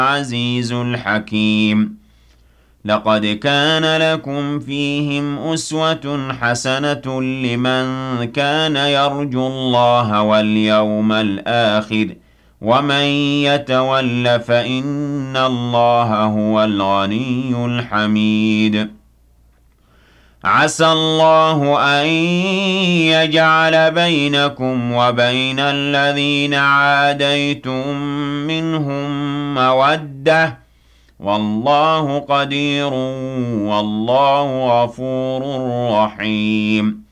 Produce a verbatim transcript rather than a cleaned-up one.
العزيز الحكيم. لقد كان لكم فيهم أسوة حسنة لمن كان يرجو الله واليوم الآخر ومن يتول فإن الله هو الغني الحميد. عسى الله أن يجعل بينكم وبين الذين عاديتم منهم مودة والله قدير والله غفور رحيم.